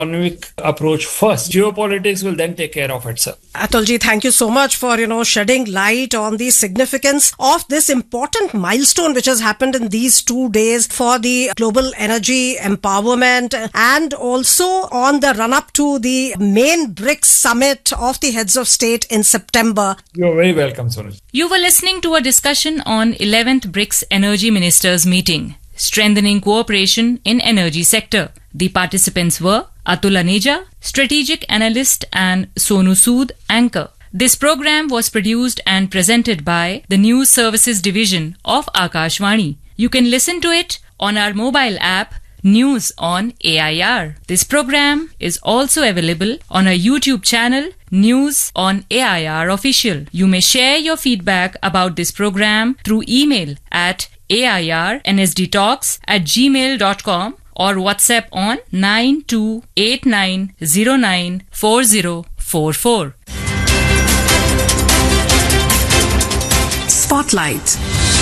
economic approach first. Geopolitics will then take care of itself. Atulji, thank you so much for, shedding light on the significance of this important milestone which has happened in these 2 days for the global energy empowerment, and also on the run-up to the main BRICS summit of the heads of state in September. You're very welcome, Suraj. You were listening to a discussion on 11th BRICS Energy Ministers Meeting, Strengthening Cooperation in Energy Sector. The participants were Atul Aneja, Strategic Analyst, and Sonu Sood, Anchor. This program was produced and presented by the News Services Division of Akashvani. You can listen to it on our mobile app, News on AIR. This program is also available on our YouTube channel, News on AIR Official. You may share your feedback about this program through email at airnsdtalks@gmail.com or WhatsApp on 9289094044. Spotlight.